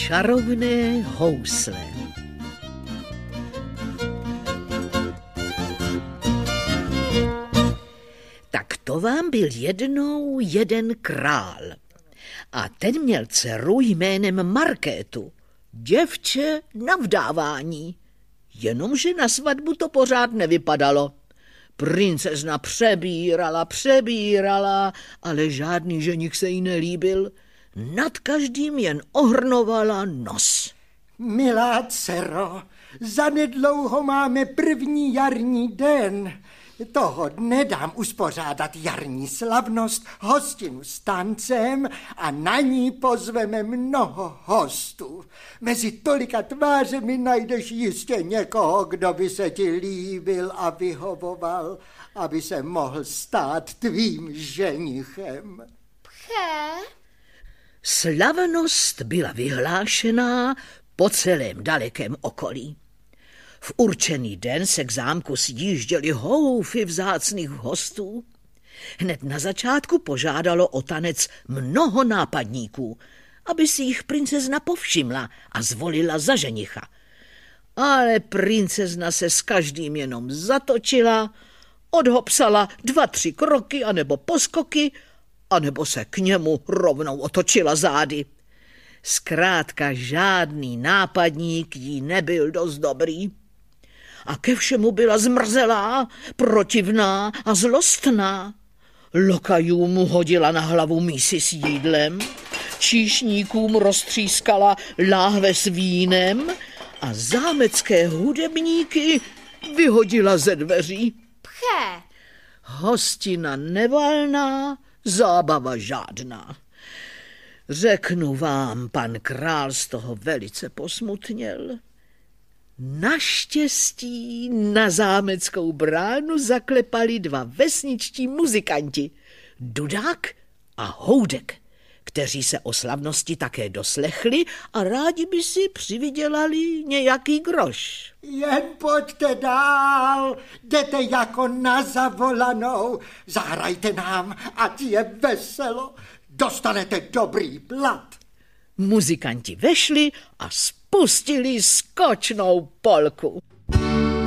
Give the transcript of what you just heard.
čarovné housle. Tak to vám byl jednou jeden král. A ten měl dceru jménem Markétu, děvče na vdávání. Jenomže na svatbu to pořád nevypadalo. Princezna přebírala, ale žádný ženich se jí nelíbil. Nad každým jen ohrnovala nos. Milá dcero, zanedlouho máme první jarní den. Toho dne dám uspořádat jarní slavnost, hostinu s tancem a na ní pozveme mnoho hostů. Mezi tolika tvářemi najdeš jistě někoho, kdo by se ti líbil a vyhovoval, aby se mohl stát tvým ženichem. Pché? Slavnost byla vyhlášená po celém dalekém okolí. V určený den se k zámku sjížděly houfy vzácných hostů. Hned na začátku požádalo o tanec mnoho nápadníků, aby si jich princezna povšimla a zvolila za ženicha. Ale princezna se s každým jenom zatočila, odhopsala 2-3 kroky anebo poskoky, anebo se k němu rovnou otočila zády. Zkrátka žádný nápadník jí nebyl dost dobrý. A ke všemu byla zmrzelá, protivná a zlostná. Lokajům hodila na hlavu mísi s jídlem, číšníkům roztřískala láhve s vínem a zámecké hudebníky vyhodila ze dveří. Pché. Hostina nevalná, zábava žádná. Řeknu vám, pan král z toho velice posmutněl. Naštěstí na zámeckou bránu zaklepali 2 vesničtí muzikanti, Dudák a Houdek, kteří se o slavnosti také doslechli a rádi by si přivydělali nějaký groš. Jen pojďte dál, jdete jako na zavolanou, zahrajte nám, ať je veselo, dostanete dobrý plat. Muzikanti vešli a spustili skočnou polku.